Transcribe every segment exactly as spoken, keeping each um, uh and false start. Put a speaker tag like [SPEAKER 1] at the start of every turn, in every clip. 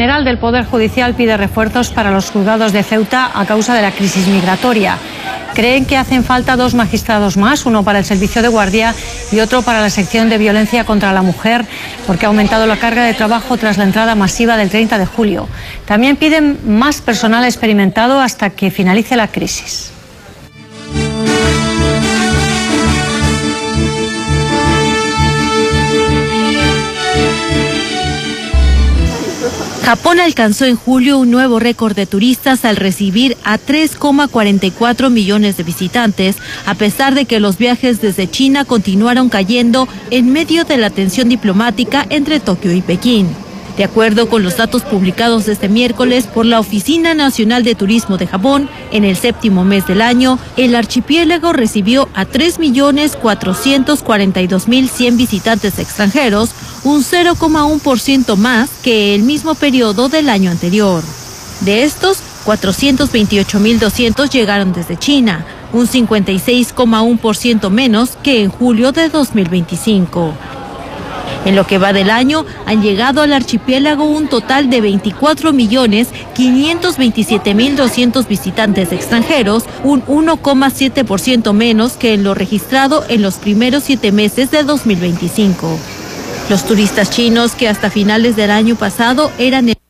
[SPEAKER 1] general del Poder Judicial pide refuerzos para los juzgados de Ceuta a causa de la crisis migratoria. Creen que hacen falta dos magistrados más, uno para el servicio de guardia y otro para la sección de violencia contra la mujer, porque ha aumentado la carga de trabajo tras la entrada masiva del treinta de julio. También piden más personal experimentado hasta que finalice la crisis.
[SPEAKER 2] Japón alcanzó en julio un nuevo récord de turistas al recibir a tres coma cuarenta y cuatro millones de visitantes, a pesar de que los viajes desde China continuaron cayendo en medio de la tensión diplomática entre Tokio y Pekín. De acuerdo con los datos publicados este miércoles por la Oficina Nacional de Turismo de Japón, en el séptimo mes del año, el archipiélago recibió a tres millones cuatrocientos cuarenta y dos mil cien visitantes extranjeros, un cero coma uno por ciento más que el mismo periodo del año anterior. De estos, cuatrocientos veintiocho mil doscientos llegaron desde China, un cincuenta y seis coma uno por ciento menos que en julio de dos mil veinticinco. En lo que va del año, han llegado al archipiélago un total de veinticuatro millones quinientos veintisiete mil doscientos visitantes extranjeros, un uno coma siete por ciento menos que en lo registrado en los primeros siete meses de dos mil veinticinco. Los turistas chinos, que hasta finales del año pasado eran el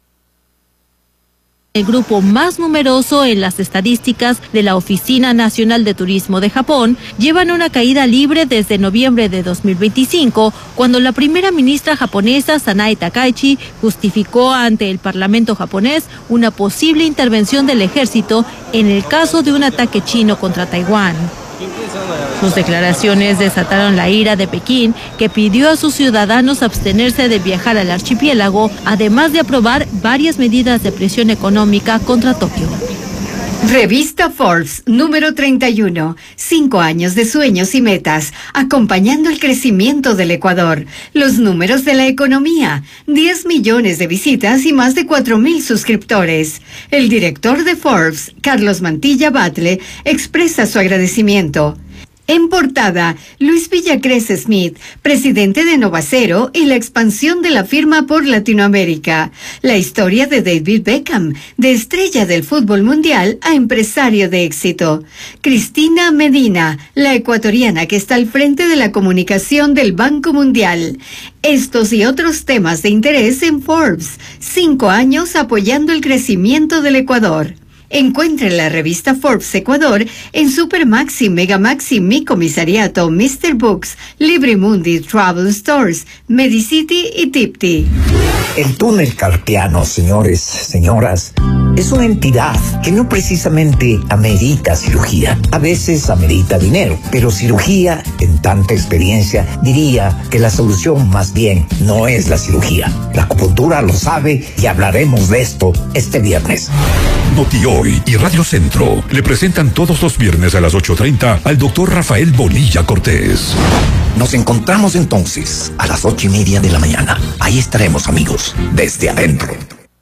[SPEAKER 2] El grupo más numeroso en las estadísticas de la Oficina Nacional de Turismo de Japón, llevan una caída libre desde noviembre de dos mil veinticinco, cuando la primera ministra japonesa, Sanae Takaichi, justificó ante el Parlamento japonés una posible intervención del ejército en el caso de un ataque chino contra Taiwán. Sus declaraciones desataron la ira de Pekín, que pidió a sus ciudadanos abstenerse de viajar al archipiélago, además de aprobar varias medidas de presión económica contra Tokio.
[SPEAKER 3] Revista Forbes, número treinta y uno. Cinco años de sueños y metas, acompañando el crecimiento del Ecuador. Los números de la economía, diez millones de visitas y más de cuatro mil suscriptores. El director de Forbes, Carlos Mantilla Batle, expresa su agradecimiento. En portada, Luis Villacrés Smith, presidente de Novacero y la expansión de la firma por Latinoamérica. La historia de David Beckham, de estrella del fútbol mundial a empresario de éxito. Cristina Medina, la ecuatoriana que está al frente de la comunicación del Banco Mundial. Estos y otros temas de interés en Forbes. Cinco años apoyando el crecimiento del Ecuador. Encuentre la revista Forbes Ecuador en Supermaxi, Megamaxi, Mi Comisariato, mister Books, Librimundi, Travel Stores, Medicity y Tipti.
[SPEAKER 4] El túnel carpiano, señores, señoras, es una entidad que no precisamente amerita cirugía. A veces amerita dinero, pero cirugía, en tanta experiencia, diría que la solución más bien no es la cirugía. La acupuntura lo sabe y hablaremos de esto este viernes.
[SPEAKER 5] Notihoy y Radio Centro le presentan todos los viernes a las ocho treinta al doctor Rafael Bonilla Cortés.
[SPEAKER 4] Nos encontramos entonces a las ocho y media de la mañana. Ahí estaremos, amigos, desde adentro.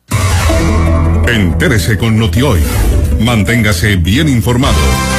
[SPEAKER 5] Entérese con Notihoy. Manténgase bien informado.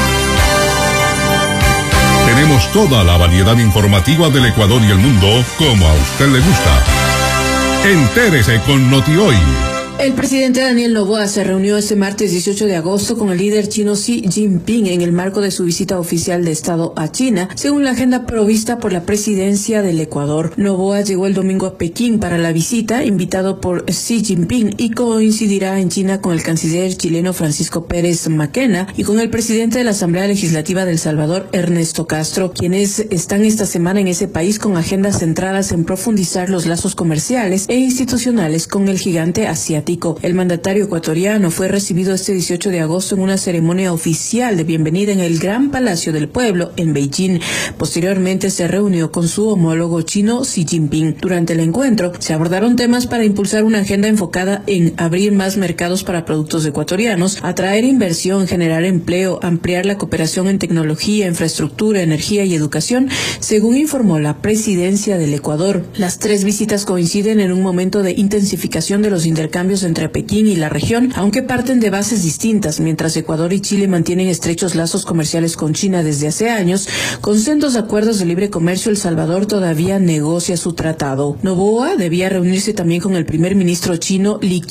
[SPEAKER 5] Tenemos toda la variedad informativa del Ecuador y el mundo como a usted le gusta. Entérese con Notihoy.
[SPEAKER 6] El presidente Daniel Noboa se reunió este martes dieciocho de agosto con el líder chino Xi Jinping en el marco de su visita oficial de Estado a China, según la agenda provista por la presidencia del Ecuador. Noboa llegó el domingo a Pekín para la visita, invitado por Xi Jinping, y coincidirá en China con el canciller chileno Francisco Pérez Maquena y con el presidente de la Asamblea Legislativa de El Salvador, Ernesto Castro, quienes están esta semana en ese país con agendas centradas en profundizar los lazos comerciales e institucionales con el gigante asiático. El mandatario ecuatoriano fue recibido este dieciocho de agosto en una ceremonia oficial de bienvenida en el Gran Palacio del Pueblo en Beijing. Posteriormente se reunió con su homólogo chino Xi Jinping. Durante el encuentro se abordaron temas para impulsar una agenda enfocada en abrir más mercados para productos ecuatorianos, atraer inversión, generar empleo, ampliar la cooperación en tecnología, infraestructura, energía y educación, según informó la presidencia del Ecuador. Las tres visitas coinciden en un momento de intensificación de los intercambios entre Pekín y la región, aunque parten de bases distintas. Mientras Ecuador y Chile mantienen estrechos lazos comerciales con China desde hace años, con sendos acuerdos de libre comercio, El Salvador todavía negocia su tratado. Noboa debía reunirse también con el primer ministro chino Li